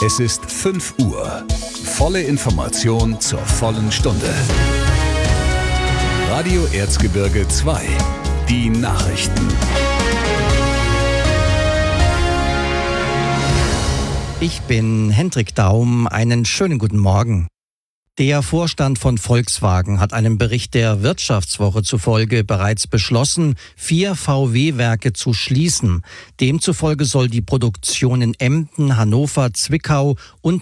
Es ist 5 Uhr. Volle Information zur vollen Stunde. Radio Erzgebirge 2. Die Nachrichten. Ich bin Hendrik Daum. Einen schönen guten Morgen. Der Vorstand von Volkswagen hat einem Bericht der Wirtschaftswoche zufolge bereits beschlossen, 4 VW-Werke zu schließen. Demzufolge soll die Produktion in Emden, Hannover, Zwickau und